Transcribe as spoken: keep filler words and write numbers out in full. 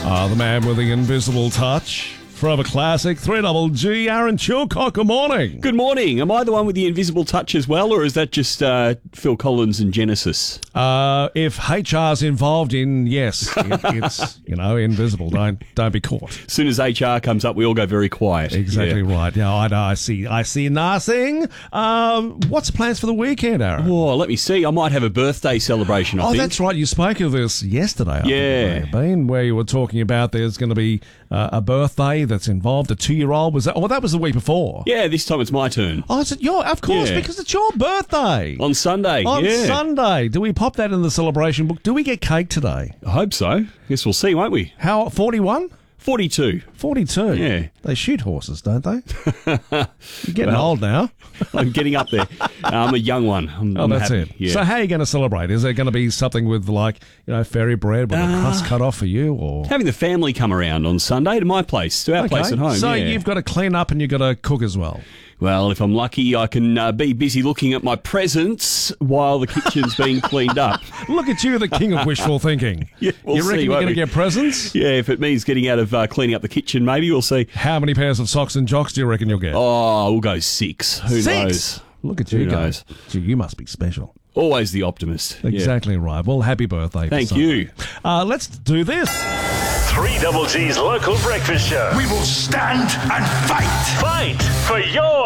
Ah, the man with the invisible touch. Forever classic, three double G, Aaron Chilcock, good morning. Good morning. Am I the one with the invisible touch as well, or is that just uh, Phil Collins and Genesis? Uh, if H R's involved in, yes, it, it's, you know, invisible. Don't don't be caught. As soon as H R comes up, we all go very quiet. Exactly Yeah. right. Yeah, I know, I see, I see nothing. Um, what's the plans for the weekend, Aaron? Oh, let me see. I might have a birthday celebration, I Oh, think. that's right. You spoke of this yesterday, I Yeah. think it may have been, where you were talking about there's going to be uh, a birthday that's involved, a two-year-old. Was that? Oh, that was the week before. Yeah, this time it's my turn. Oh, is it your? Of course, Yeah. because it's your birthday. On Sunday, On yeah. Sunday. Do we pop that in the celebration book? Do we get cake today? I hope so. Guess we'll see, won't we? How, forty-one? forty-two. forty-two. Yeah. They shoot horses, don't they? You're getting Well, old now. I'm getting up there. I'm a young one. I'm, Oh, I'm that's happy. it. Yeah. So how are you going to celebrate? Is there going to be something with, like, you know, fairy bread with a Uh, crust cut off for you? Or Having the family come around on Sunday to my place, to our place at home. So yeah. you've got to clean up and you've got to cook as well. Well, if I'm lucky, I can uh, be busy looking at my presents while the kitchen's being cleaned up. Look at you, the king of wishful thinking. Yeah, we'll you reckon see, you're won't going to we? get presents? Yeah, if it means getting out of uh, cleaning up the kitchen, maybe we'll see. How many pairs of socks and jocks do you reckon you'll get? Oh, we'll go six. Who Six? knows? Look at you Who go. knows? Gee, you must be special. Always the optimist. Yeah. Exactly right. Well, happy birthday. for Thank Sunday. you. Uh, let's do this. three double G's local breakfast show. We will stand and fight. Fight for your